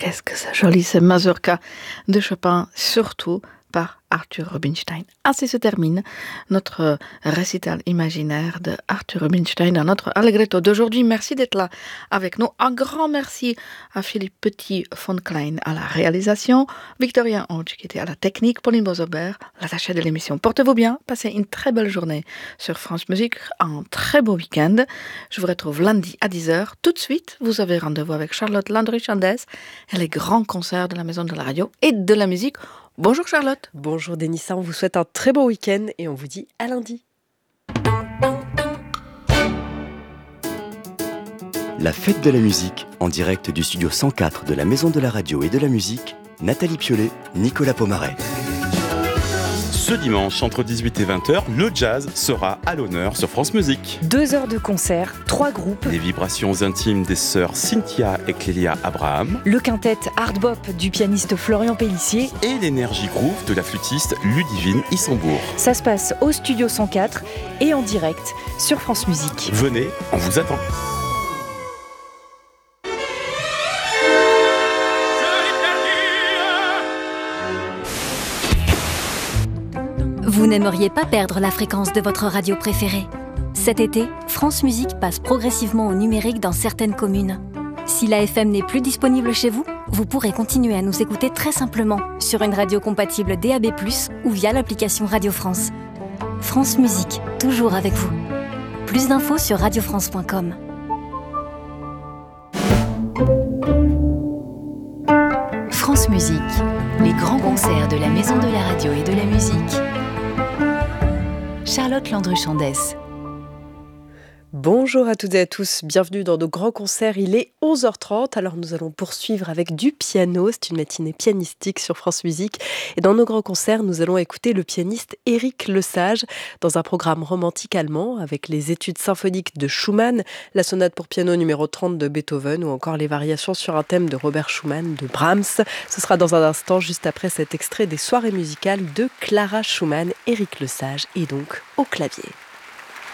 qu'est-ce que c'est joli, ces mazurkas de Chopin, surtout par Arthur Rubinstein. Ainsi se termine notre récital imaginaire de Arthur Rubinstein dans notre Allegretto d'aujourd'hui. Merci d'être là avec nous. Un grand merci à Philippe Petit-von Klein à la réalisation, Victorien Hodge qui était à la technique, Pauline Bozobert, l'attaché de l'émission. Portez-vous bien, passez une très belle journée sur France Musique, un très beau week-end. Je vous retrouve lundi à 10h. Tout de suite, vous avez rendez-vous avec Charlotte Landry-Chandès et les grands concerts de la Maison de la Radio et de la Musique. Bonjour Charlotte. Bonjour Denissa, on vous souhaite un très beau week-end et on vous dit à lundi. La fête de la musique, en direct du studio 104 de la Maison de la Radio et de la Musique, Nathalie Piolet, Nicolas Pomaret. Ce dimanche, entre 18 et 20h, le jazz sera à l'honneur sur France Musique. 2 heures de concert, 3 groupes. Les vibrations intimes des sœurs Cynthia et Clélia Abraham. Le quintet Hard Bop du pianiste Florian Pellissier. Et l'énergie groove de la flûtiste Ludivine Issembourg. Ça se passe au Studio 104 et en direct sur France Musique. Venez, on vous attend. Vous n'aimeriez pas perdre la fréquence de votre radio préférée ? Cet été, France Musique passe progressivement au numérique dans certaines communes. Si la FM n'est plus disponible chez vous, vous pourrez continuer à nous écouter très simplement sur une radio compatible DAB+, ou via l'application Radio France. France Musique, toujours avec vous. Plus d'infos sur radiofrance.com. France Musique, les grands concerts de la Maison de la Radio et de la Musique. Charlotte Landry-Chandès. Bonjour à toutes et à tous, bienvenue dans nos grands concerts, il est 11h30, alors nous allons poursuivre avec du piano, c'est une matinée pianistique sur France Musique, et dans nos grands concerts, nous allons écouter le pianiste Éric Lesage dans un programme romantique allemand avec les études symphoniques de Schumann, la sonate pour piano numéro 30 de Beethoven ou encore les variations sur un thème de Robert Schumann, de Brahms. Ce sera dans un instant, juste après cet extrait des soirées musicales de Clara Schumann, Éric Lesage et donc au clavier.